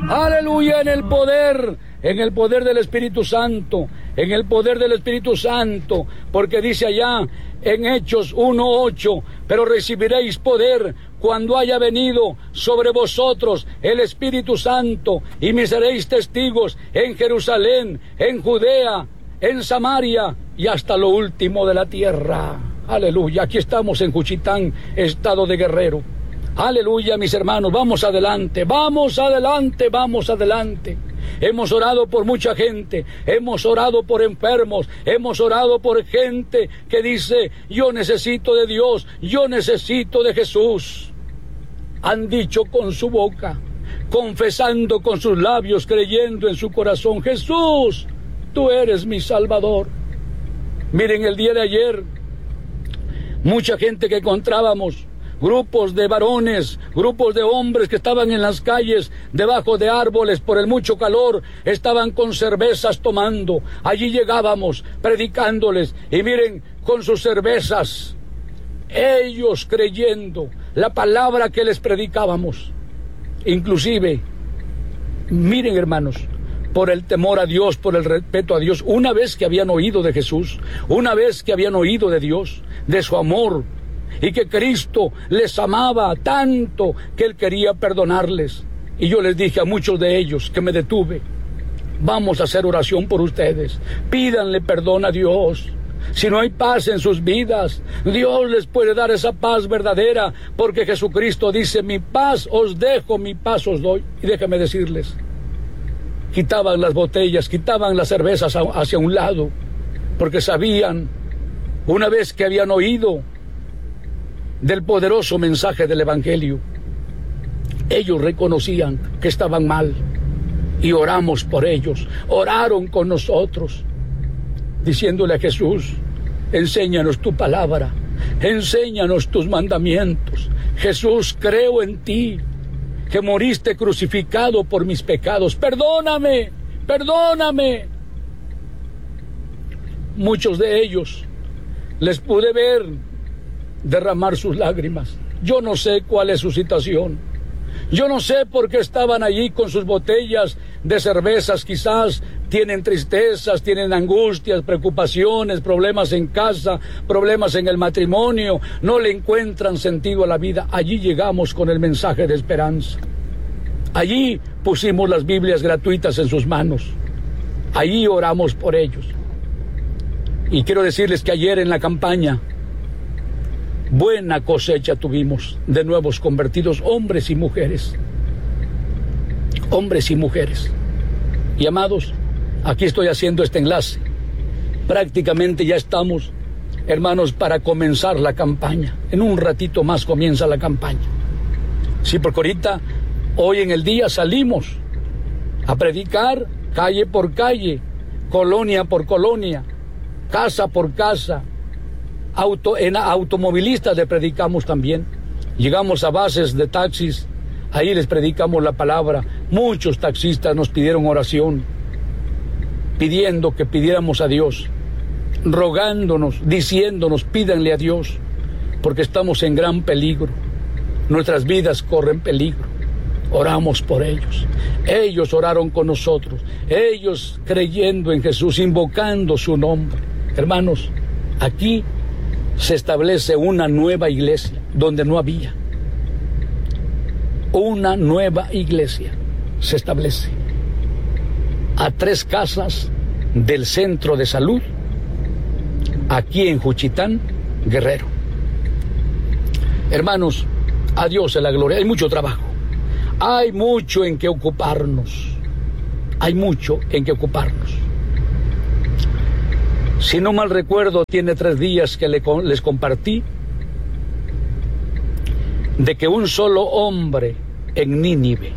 aleluya, en el poder del Espíritu Santo, en el poder del Espíritu Santo, porque dice allá en Hechos 1:8, pero recibiréis poder cuando haya venido sobre vosotros el Espíritu Santo, y me seréis testigos en Jerusalén, en Judea, en Samaria y hasta lo último de la tierra. Aleluya, aquí estamos en Juchitán, estado de Guerrero. Aleluya, mis hermanos, vamos adelante, vamos adelante, vamos adelante. Hemos orado por mucha gente, hemos orado por enfermos, hemos orado por gente que dice, yo necesito de Dios, yo necesito de Jesús. Han dicho con su boca, confesando con sus labios, creyendo en su corazón, Jesús, tú eres mi Salvador. Miren, el día de ayer, mucha gente que encontrábamos, grupos de varones, grupos de hombres que estaban en las calles, debajo de árboles, por el mucho calor, estaban con cervezas tomando. Allí llegábamos, predicándoles, y miren, con sus cervezas, ellos creyendo la palabra que les predicábamos. Inclusive, miren, hermanos, por el temor a Dios, por el respeto a Dios, una vez que habían oído de Jesús, una vez que habían oído de Dios, de su amor, y que Cristo les amaba tanto que Él quería perdonarles. Y yo les dije a muchos de ellos que me detuve, vamos a hacer oración por ustedes, pídanle perdón a Dios. Si no hay paz en sus vidas, Dios les puede dar esa paz verdadera, porque Jesucristo dice, mi paz os dejo, mi paz os doy. Y déjenme decirles, quitaban las botellas, quitaban las cervezas hacia un lado, porque sabían, una vez que habían oído del poderoso mensaje del Evangelio, ellos reconocían que estaban mal, y oramos por ellos, oraron con nosotros, diciéndole a Jesús, enséñanos tu palabra, enséñanos tus mandamientos. Jesús, creo en ti, que moriste crucificado por mis pecados, perdóname, perdóname. Muchos de ellos les pude ver derramar sus lágrimas. Yo no sé cuál es su situación, yo no sé por qué estaban allí con sus botellas de cervezas. Quizás tienen tristezas, tienen angustias, preocupaciones, problemas en casa, problemas en el matrimonio, no le encuentran sentido a la vida. Allí llegamos con el mensaje de esperanza. Allí pusimos las Biblias gratuitas en sus manos. Allí oramos por ellos. Y quiero decirles que ayer en la campaña, buena cosecha tuvimos de nuevos convertidos, hombres y mujeres. Hombres y mujeres. Y amados, aquí estoy haciendo este enlace. Prácticamente ya estamos, hermanos, para comenzar la campaña. En un ratito más comienza la campaña. Sí, porque ahorita, hoy en el día salimos a predicar calle por calle, colonia por colonia, casa por casa. En automovilistas le predicamos también. Llegamos a bases de taxis, ahí les predicamos la palabra. Muchos taxistas nos pidieron oración, pidiendo que pidiéramos a Dios, rogándonos, diciéndonos, pídanle a Dios, porque estamos en gran peligro, nuestras vidas corren peligro. Oramos por ellos, ellos oraron con nosotros, ellos creyendo en Jesús, invocando su nombre. Hermanos, aquí se establece una nueva iglesia donde no había. Una nueva iglesia se establece a 3 casas del centro de salud aquí en Juchitán, Guerrero. Hermanos, a Dios en la gloria. Hay mucho trabajo, hay mucho en que ocuparnos, hay mucho en que ocuparnos. Si no mal recuerdo, tiene 3 días que les compartí de que un solo hombre en Nínive,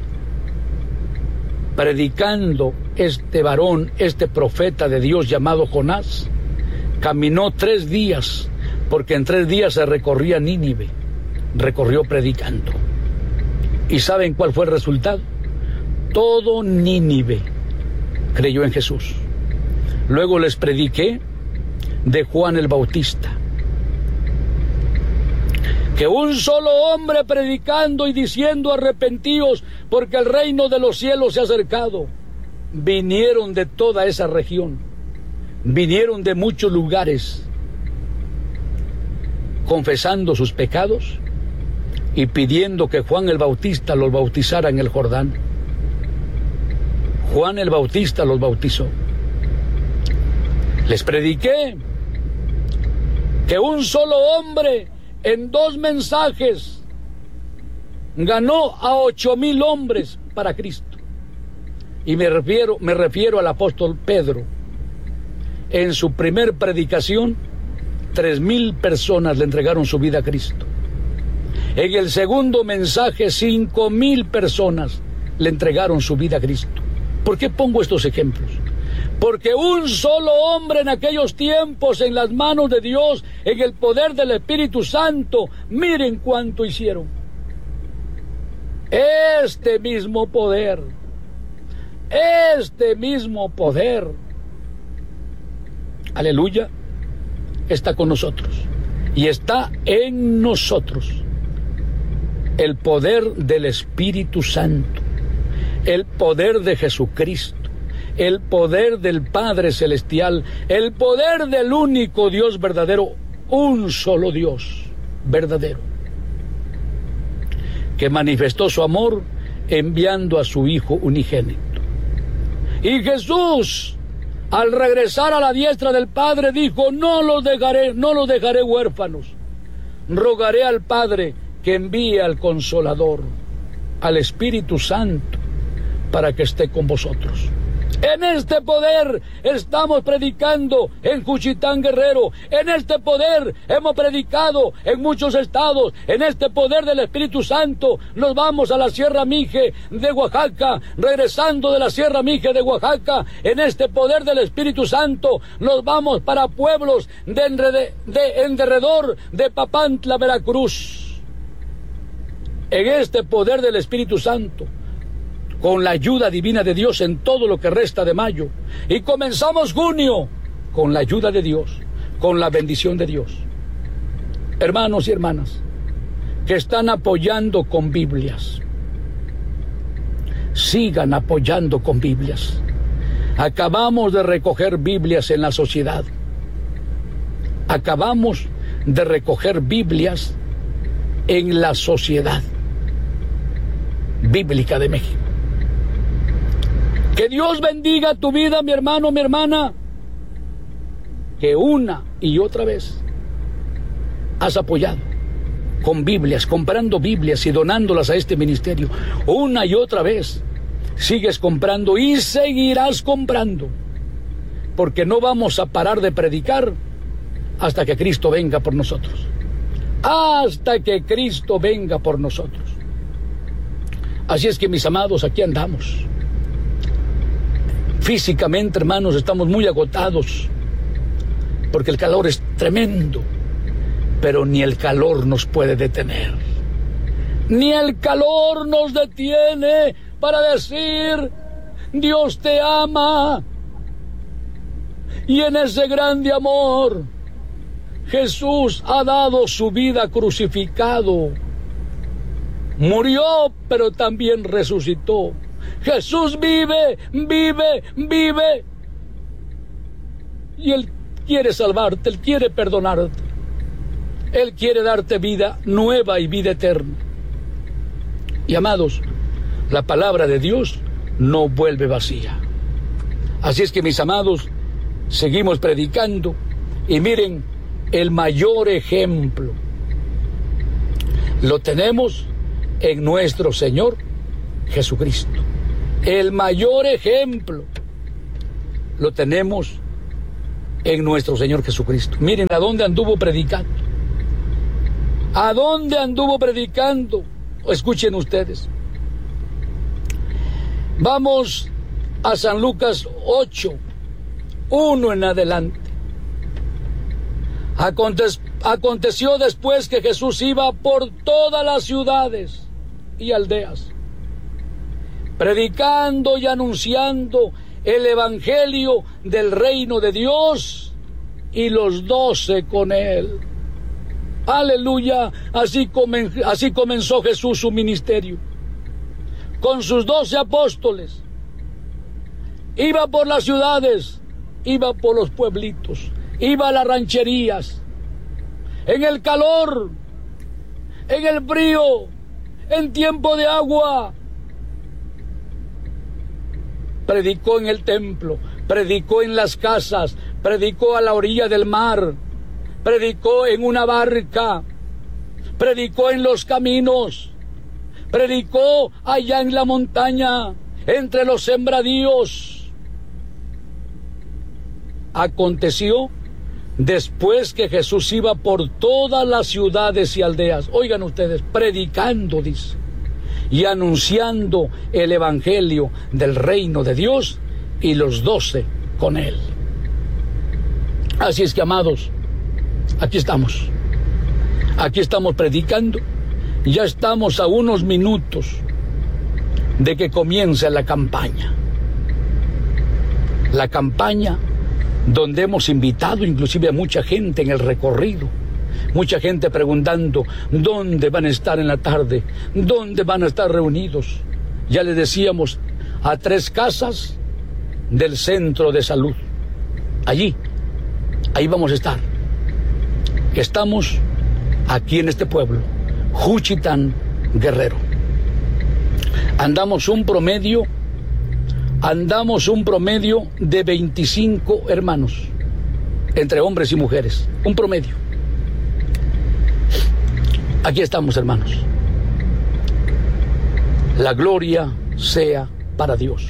predicando, este varón, este profeta de Dios llamado Jonás, caminó 3 días, porque en 3 días se recorría Nínive, recorrió predicando. ¿Y saben cuál fue el resultado? Todo Nínive creyó en Jesús. Luego les prediqué de Juan el Bautista. que un solo hombre predicando y diciendo arrepentíos porque el reino de los cielos se ha acercado. Vinieron de toda esa región, vinieron de muchos lugares, confesando sus pecados y pidiendo que Juan el Bautista los bautizara en el Jordán. Juan el Bautista los bautizó. Les prediqué que un solo hombre en 2 mensajes ganó a 8,000 hombres para Cristo. Y me refiero al apóstol Pedro. En su primer predicación, 3,000 personas le entregaron su vida a Cristo. En el segundo mensaje, 5,000 personas le entregaron su vida a Cristo. ¿Por qué pongo estos ejemplos? Porque un solo hombre en aquellos tiempos, en las manos de Dios, en el poder del Espíritu Santo, miren cuánto hicieron. Este mismo poder aleluya, está con nosotros y está en nosotros. El poder del Espíritu Santo, el poder de Jesucristo, el poder del Padre Celestial, el poder del único Dios verdadero, un solo Dios verdadero, que manifestó su amor enviando a su Hijo unigénito. Y Jesús, al regresar a la diestra del Padre, dijo: no los dejaré huérfanos, rogaré al Padre que envíe al Consolador, al Espíritu Santo, para que esté con vosotros. En este poder estamos predicando en Juchitán, Guerrero. En este poder hemos predicado en muchos estados. En este poder del Espíritu Santo nos vamos a la Sierra Mije de Oaxaca. Regresando de la Sierra Mije de Oaxaca, en este poder del Espíritu Santo nos vamos para pueblos en derredor de Papantla, Veracruz. En este poder del Espíritu Santo, con la ayuda divina de Dios en todo lo que resta de mayo. Y comenzamos junio con la ayuda de Dios, con la bendición de Dios. Hermanos y hermanas, que están apoyando con Biblias, sigan apoyando con Biblias. Acabamos de recoger Biblias en la sociedad. Acabamos de recoger Biblias en la Sociedad Bíblica de México. Que Dios bendiga tu vida, mi hermano, mi hermana, que una y otra vez has apoyado con Biblias, comprando Biblias y donándolas a este ministerio. Una y otra vez sigues comprando y seguirás comprando, porque no vamos a parar de predicar hasta que Cristo venga por nosotros. Hasta que Cristo venga por nosotros. Así es que, mis amados, aquí andamos. Físicamente, hermanos, estamos muy agotados porque el calor es tremendo, pero ni el calor nos puede detener. Ni el calor nos detiene para decir: Dios te ama. Y en ese grande amor, Jesús ha dado su vida crucificado. Murió, pero también resucitó. Jesús vive, vive, vive. Y Él quiere salvarte, Él quiere perdonarte. Él quiere darte vida nueva y vida eterna. Y amados, la palabra de Dios no vuelve vacía. Así es que, mis amados, seguimos predicando. Y miren, el mayor ejemplo lo tenemos en nuestro Señor Jesucristo. El mayor ejemplo lo tenemos en nuestro Señor Jesucristo. Miren a dónde anduvo predicando. ¿A dónde anduvo predicando? Escuchen ustedes. Vamos a San Lucas 8, 1 en adelante. Aconteció después que Jesús iba por todas las ciudades y aldeas, predicando y anunciando el evangelio del reino de Dios, y los 12 con él. Aleluya. Así comenzó Jesús su ministerio. Con sus 12 apóstoles. Iba por las ciudades, iba por los pueblitos, iba a las rancherías, en el calor, en el frío, en tiempo de agua. Predicó en el templo, predicó en las casas, predicó a la orilla del mar, predicó en una barca, predicó en los caminos, predicó allá en la montaña, entre los sembradíos. Aconteció después que Jesús iba por todas las ciudades y aldeas, oigan ustedes, predicando, dice, y anunciando el evangelio del reino de Dios, y los 12 con él. Así es que, amados, aquí estamos predicando. Ya estamos a unos minutos de que comience la campaña donde hemos invitado inclusive a mucha gente en el recorrido, mucha gente preguntando dónde van a estar en la tarde, dónde van a estar reunidos. Ya les decíamos, a 3 casas del centro de salud. Ahí vamos a estar. Estamos aquí en este pueblo, Juchitán, Guerrero. Andamos un promedio de 25 hermanos, entre hombres y mujeres, un promedio. Aquí estamos, hermanos. La gloria sea para Dios.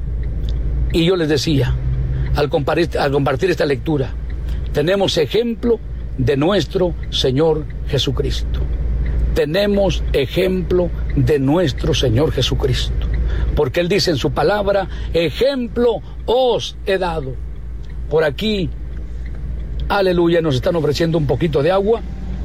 Y yo les decía, al compartir esta lectura, tenemos ejemplo de nuestro Señor Jesucristo. Tenemos ejemplo de nuestro Señor Jesucristo. Porque Él dice en su palabra, ejemplo os he dado. Por aquí, aleluya, nos están ofreciendo un poquito de agua.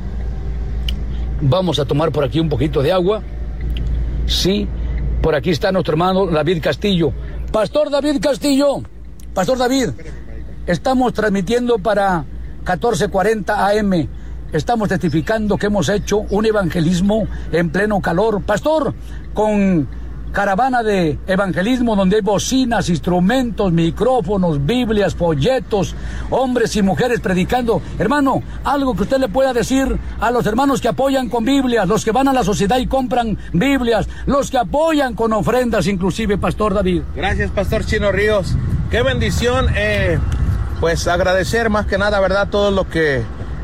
Vamos a tomar por aquí un poquito de agua. Sí, por aquí está nuestro hermano David Castillo. Pastor David Castillo, Pastor David, estamos transmitiendo para 1440 AM. Estamos testificando que hemos hecho un evangelismo en pleno calor. Pastor, con caravana de evangelismo donde hay bocinas, instrumentos, micrófonos, Biblias, folletos, hombres y mujeres predicando. Hermano, algo que usted le pueda decir a los hermanos que apoyan con Biblias, los que van a la sociedad y compran Biblias, los que apoyan con ofrendas, inclusive, Pastor David. Gracias, Pastor Chino Ríos. Qué bendición, pues agradecer más que nada, ¿verdad? Todo lo que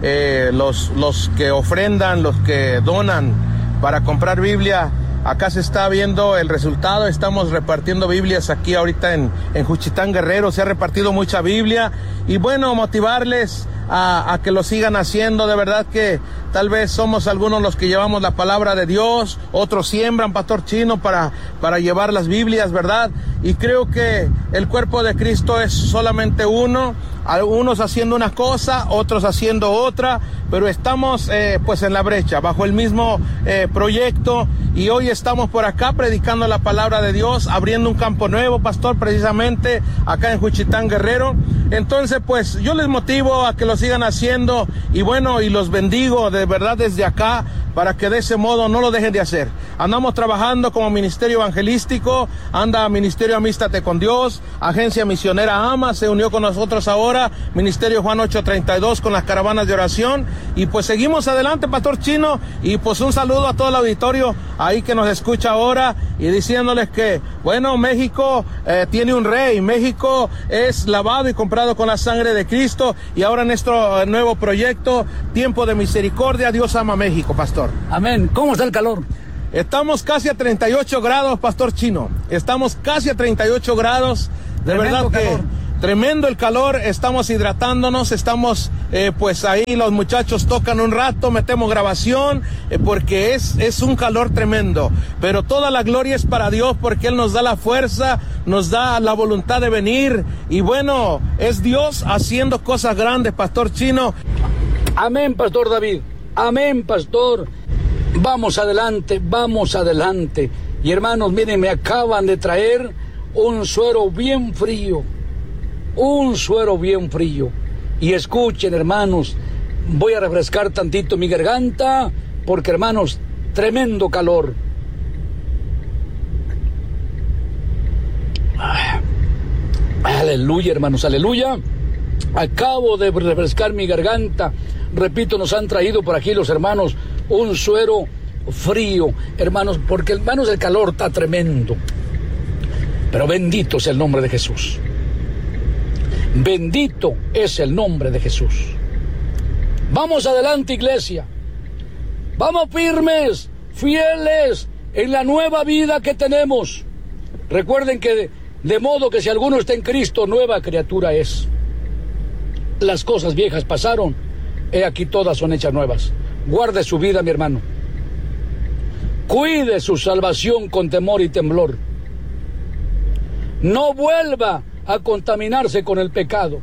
los que ofrendan, los que donan para comprar Biblia. Acá se está viendo el resultado. Estamos repartiendo Biblias aquí ahorita en Juchitán, Guerrero. Se ha repartido mucha Biblia. Y bueno, motivarles a que lo sigan haciendo. De verdad que tal vez somos algunos los que llevamos la palabra de Dios. Otros siembran, Pastor Chino, para llevar las Biblias, ¿verdad? Y creo que el cuerpo de Cristo es solamente uno. Algunos haciendo una cosa, otros haciendo otra, pero estamos pues en la brecha, bajo el mismo proyecto, y hoy estamos por acá predicando la palabra de Dios, abriendo un campo nuevo, Pastor, precisamente acá en Juchitán, Guerrero. Entonces, pues yo les motivo a que lo sigan haciendo, y bueno, y los bendigo de verdad desde acá, para que de ese modo no lo dejen de hacer. Andamos trabajando como ministerio evangelístico, anda Ministerio Amístate con Dios, Agencia Misionera AMA, se unió con nosotros ahora, Ministerio Juan 832 con las caravanas de oración, y pues seguimos adelante, Pastor Chino, y pues un saludo a todo el auditorio ahí que nos escucha ahora, y diciéndoles que, bueno, México tiene un rey, México es lavado y comprado con la sangre de Cristo, y ahora en nuestro nuevo proyecto, Tiempo de Misericordia, Dios ama México, Pastor. Amén. ¿Cómo está el calor? Estamos casi a 38 grados, Pastor Chino. Estamos casi a 38 grados. De verdad que tremendo el calor. Estamos hidratándonos. Estamos, pues ahí los muchachos tocan un rato, metemos grabación, porque es un calor tremendo. Pero toda la gloria es para Dios, porque Él nos da la fuerza, nos da la voluntad de venir. Y bueno, es Dios haciendo cosas grandes, Pastor Chino. Amén, Pastor David. Amén, Pastor. Vamos adelante, vamos adelante. Y hermanos, miren, me acaban de traer un suero bien frío. Un suero bien frío. Y escuchen, hermanos, Voy a refrescar tantito mi garganta, porque hermanos, tremendo calor. Aleluya, hermanos, aleluya. Acabo de refrescar mi garganta. Repito, nos han traído por aquí los hermanos un suero frío, hermanos, porque hermanos el calor está tremendo. Pero bendito es el nombre de Jesús. Bendito es el nombre de Jesús. Vamos adelante, iglesia. Vamos firmes, fieles en la nueva vida que tenemos. Recuerden que de modo que si alguno está en Cristo, nueva criatura es. Las cosas viejas pasaron, he aquí todas son hechas nuevas. Guarde su vida, mi hermano. Cuide su salvación con temor y temblor. No vuelva a contaminarse con el pecado.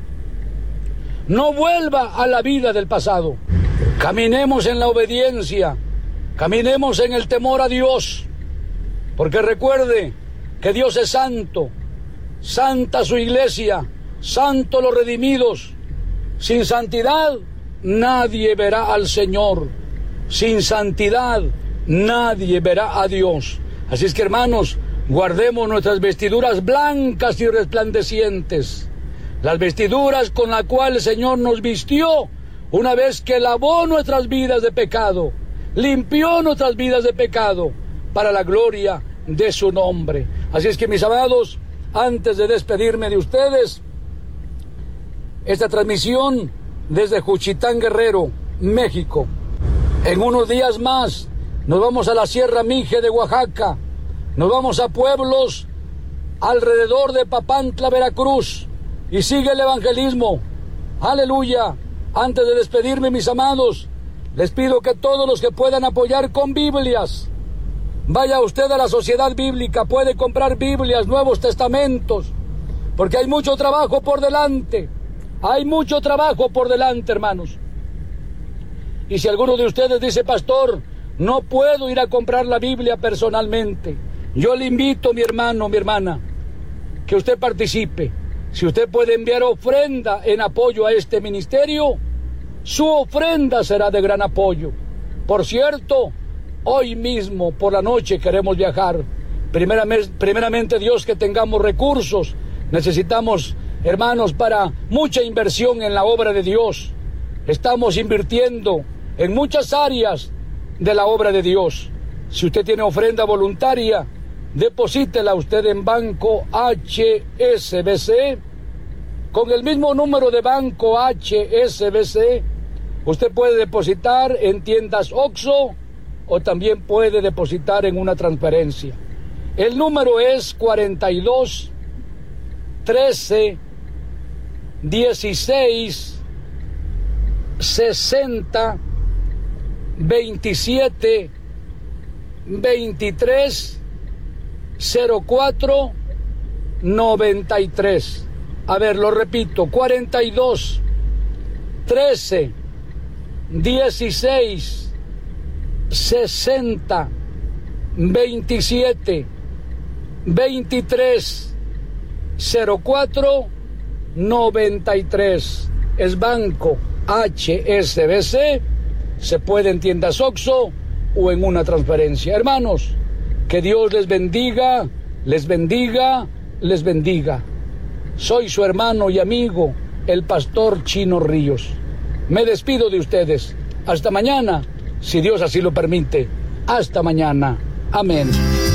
No vuelva a la vida del pasado. Caminemos en la obediencia. Caminemos en el temor a Dios. Porque recuerde que Dios es santo. Santa su iglesia. Santos los redimidos. Sin santidad nadie verá al Señor. Sin santidad nadie verá a Dios. Así es que, hermanos, guardemos nuestras vestiduras blancas y resplandecientes. Las vestiduras con las cuales el Señor nos vistió una vez que lavó nuestras vidas de pecado, limpió nuestras vidas de pecado para la gloria de su nombre. Así es que, mis amados, antes de despedirme de ustedes, esta transmisión desde Juchitán, Guerrero, México. En unos días más nos vamos a la Sierra Mije de Oaxaca. Nos vamos a pueblos alrededor de Papantla, Veracruz. Y sigue el evangelismo. Aleluya. Antes de despedirme, mis amados, les pido que todos los que puedan apoyar con Biblias, vaya usted a la Sociedad Bíblica, puede comprar Biblias, Nuevos Testamentos, porque hay mucho trabajo por delante. Hay mucho trabajo por delante, hermanos. Y si alguno de ustedes dice, pastor, no puedo ir a comprar la Biblia personalmente, yo le invito, mi hermano, mi hermana, que usted participe. Si usted puede enviar ofrenda en apoyo a este ministerio, su ofrenda será de gran apoyo. Por cierto, hoy mismo por la noche queremos viajar. Primeramente, Dios, que tengamos recursos. Necesitamos, hermanos, para mucha inversión en la obra de Dios. Estamos invirtiendo en muchas áreas de la obra de Dios. Si usted tiene ofrenda voluntaria, deposítela usted en Banco HSBC, con el mismo número de Banco HSBC. Usted puede depositar en tiendas OXXO o también puede depositar en una transferencia. El número es 42 13 16 60 27 23 04 93. A ver, lo repito, 42 13 16 60 27 23 04 93. Es Banco HSBC. Se puede en tiendas OXXO o en una transferencia. Hermanos, que Dios les bendiga, les bendiga, les bendiga. Soy su hermano y amigo, el pastor Chino Ríos. Me despido de ustedes. Hasta mañana, si Dios así lo permite. Hasta mañana. Amén.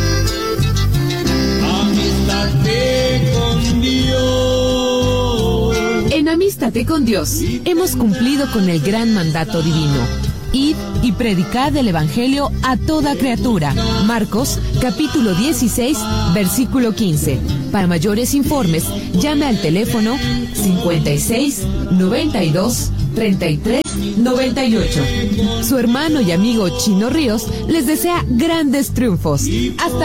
Amístate con Dios. En Amístate con Dios hemos cumplido con el gran mandato divino. Id y predicad el Evangelio a toda criatura. Marcos, capítulo 16, versículo 15. Para mayores informes, llame al teléfono 56 92 33 98. Su hermano y amigo Chino Ríos les desea grandes triunfos. Hasta